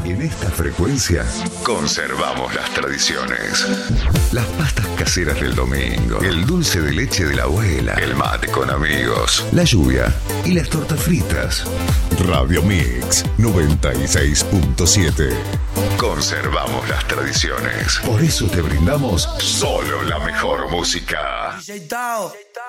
En esta frecuencia conservamos las tradiciones. Las pastas caseras del domingo, el dulce de leche de la abuela, el mate con amigos, la lluvia y las tortas fritas. Radio Mix 96.7. Conservamos las tradiciones. Por eso te brindamos solo la mejor música.